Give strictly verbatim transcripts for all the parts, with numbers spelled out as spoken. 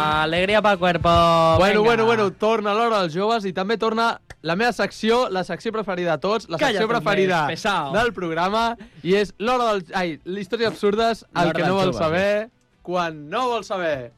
Alegria pel cuerpo. Bueno, venga. bueno, bueno, torna l'hora dels joves i també torna la meva secció, la secció preferida de tots, la secció Calla, preferida també, pesao. del programa, i és l'hora dels... Ai, històries absurdes, el L'hora que no dels vol joves, saber, quan no vol saber.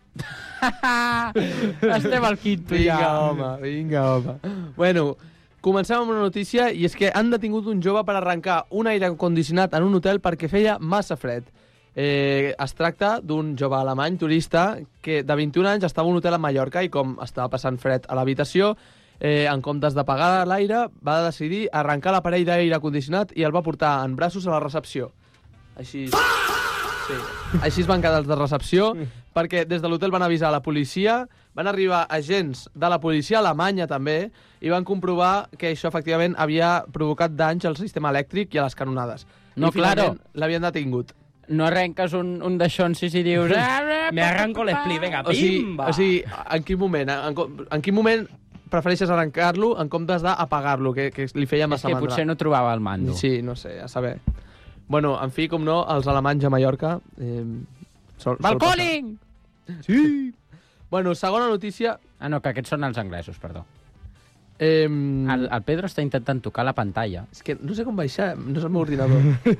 Estem al quinto Vinga, ja. home, vinga, home. Bueno, comencem amb una notícia, i és que han detingut un jove per arrencar un aire condicionat en un hotel perquè feia massa fred. Eh, es tracta d'un jove alemany turista que de vint-i-un anys estava a un hotel a Mallorca i com estava passant fred a l'habitació, eh, en comptes d'apagar l'aire, va decidir arrencar l'aparell d'aire condicionat i el va portar en braços a la recepció. Així... Sí. Així es van quedar els de recepció, perquè des de l'hotel van avisar la policia, van arribar agents de la policia alemanya també, i van comprovar que això efectivament havia provocat danys al sistema elèctric i a les canonades. No, I finalment claro. l'havien detingut. No arrenques un, un d'aixonsis i dius... Me arranco l'esplit, vinga, O sigui, pimba! o sigui, en quin moment, en, en quin moment prefereixes arrencar-lo en comptes d'apagar-lo, que, que li feia És massa que mandra? potser no trobava el mando. Sí, no sé, a saber. Bueno, en fi, com no, els alemanys a Mallorca... Eh, sol, Balcòning! Sí! Bueno, segona notícia... Ah, no, que aquests són els anglesos, perdó. Eh, El, el Pedro està intentant tocar la pantalla. És que no sé com baixar, no és el meu ordinador.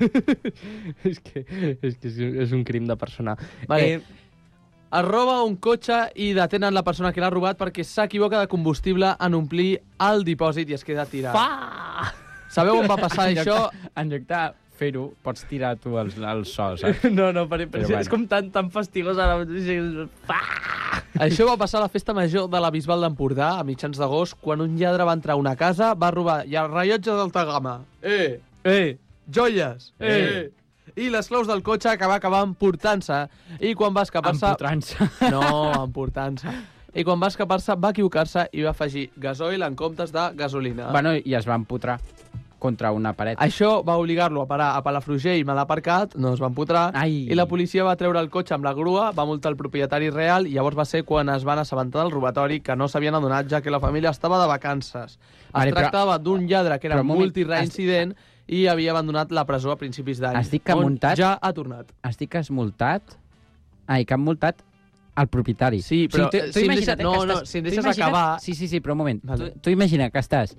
és, que, és que és un crim de persona. Vale. Eh, Es roba un cotxe i detenen la persona que l'ha robat perquè s'equivoca de combustible en omplir el dipòsit i es queda tirat. fa! Sabeu on va passar En lloc això? de- En lloc de fer-ho, pots tirar tu el, el so, saps? No, no, però, però, Però és, bueno. és com tan, tan fastigós ara. Fa! Això va passar a la festa major de la Bisbal d'Empordà a mitjans d'agost, quan un lladre va entrar a una casa, va robar i el rellotge d'alta gamma. Eh! Eh! Joies! Eh. I les claus del cotxe que va acabar emportant-se. I quan va escapar-se... Empotrant-se. No, emportant-se. I quan va escapar-se va equivocar-se i va afegir gasoil en comptes de gasolina. Bueno, i es va empotrar contra una paret. Això va obligar-lo a parar a Palafrugell mal aparcat, no es va empotrar, Ai. i la policia va treure el cotxe amb la grua, va multar el propietari real, i llavors va ser quan es van assabentar del robatori, que no s'havien adonat, ja que la família estava de vacances. Es Vale, però- tractava d'un lladre que era però un moment, multireincident i havia abandonat la presó a principis d'any, Has dit que ha on muntat? ja ha tornat. Estic que has multat... Ai, que han multat el propietari. Sí, però, o sigui, tu, eh, tu si em imagina't deixa- que no, estàs- no, si em tu deixes imagina't- acabar- Sí, sí, sí, però un moment. Vale. Tu, tu imagina que estàs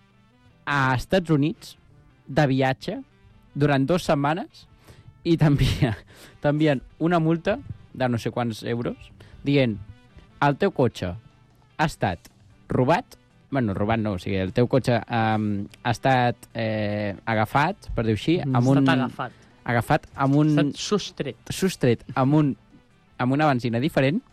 a Estats Units de viatge durant dues setmanes i t'envia- t'envien una multa de no sé quants euros dient el teu cotxe ha estat robat, bueno, robat no, o sigui, el teu cotxe um, ha estat eh, agafat, per dir-ho així, amb un... Estat agafat. agafat amb un... Estat sostret. sostret amb, un, amb una benzina diferent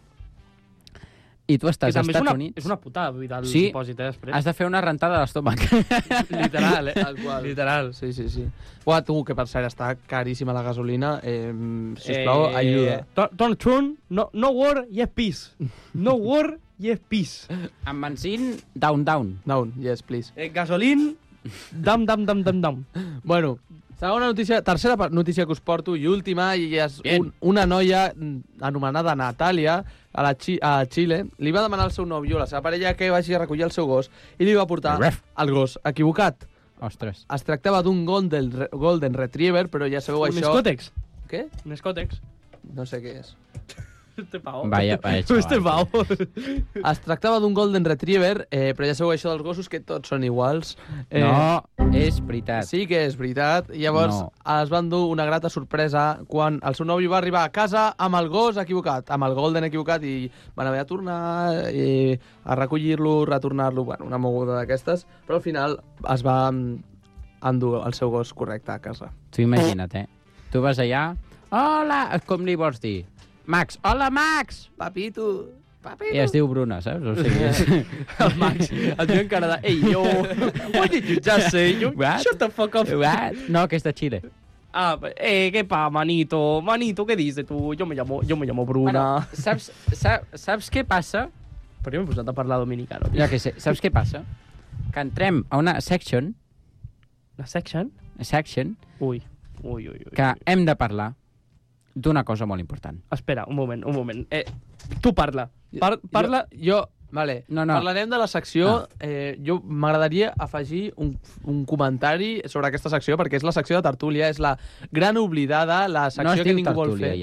i tu Que estàs als també és Estats una, Units. és una putada buidar el Sí. dipòsit, eh, després. Has de fer una rentada a l'estómac. Literal, eh? Tal qual. Literal. Sí, sí, sí. Uah, tu, que per cert està caríssima la gasolina, eh, sisplau, Eh, ajuda. Don- Donald Trump, no, no war, yes peace. No war, yes peace. Amb benzín, down, down. Down, yes, please. Eh, gasolín, dam, dam, dam, dam, dam. Bueno, segona notícia, tercera pa- notícia que us porto i última, i és Bien. un, una noia mm, anomenada Natàlia, a, la Xi, a Xile, li va demanar al seu nòvio, la seva parella, que vagi a recollir el seu gos, i li va portar Ref. el gos equivocat. Ostres. Es tractava d'un golden, re- golden retriever, però ja sabeu Un això... escòtex. Què? Un escòtex. No sé què és. Este pavo. Vaya, vaya, chaval. Este pavo. Es tractava d'un golden retriever, eh, però ja sabeu això dels gossos, que tots són iguals. Eh, No, és veritat. Sí que és veritat. Llavors No. es van dur una grata sorpresa quan el seu nòvio va arribar a casa amb el gos equivocat, amb el golden equivocat, i van haver de tornar eh, a recollir-lo, retornar-lo, bueno, una moguda d'aquestes, però al final es va mm, endur el seu gos correcte a casa. Tu imagina't, eh? Tu vas allà... Hola! Com li vols dir? Max. Hola, Max! Papito, papito. I es diu Bruna, saps? O sigui, és... El Max. El tio encara de... Ei, yo... What did you just say? You... What? Shut the fuck up. What? No, que és de Xile. Ah, eh, ¿qué pa, manito? Manito, ¿qué dices tú? Yo me llamo, yo me llamo Bruna. Bueno, saps, saps, saps què passa? Però jo m'he posat a parlar dominicano. Ja que sé, saps què passa? Que entrem a una section, La section? section Ui, ui, ui. ui. que hem de parlar d'una cosa molt important. Espera, un moment, un moment. Eh, tu parla. Par parla... Jo, jo vale. No, no. Parlarem de la secció. Ah. Eh, jo m'agradaria afegir un, un comentari sobre aquesta secció, perquè és la secció de tertúlia, és la gran oblidada, la secció No es que diu ningú vol tertúlia, fer.